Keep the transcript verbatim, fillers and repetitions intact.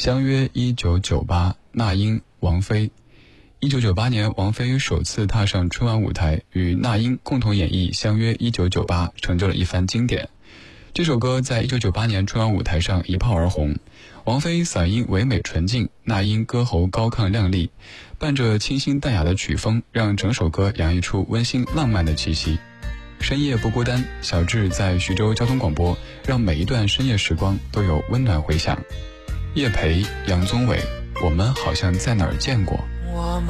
相约一九九八，那英、王菲。一九九八年，王菲首次踏上春晚舞台，与那英共同演绎《相约一九九八》，成就了一番经典。这首歌在一九九八年春晚舞台上一炮而红。王菲嗓音唯美纯净，那英歌喉高亢亮丽，伴着清新淡雅的曲风，让整首歌洋溢出温馨浪漫的气息。深夜不孤单，小智在徐州交通广播，让每一段深夜时光都有温暖回响。叶培、杨宗纬，我们好像在哪儿见过。 我们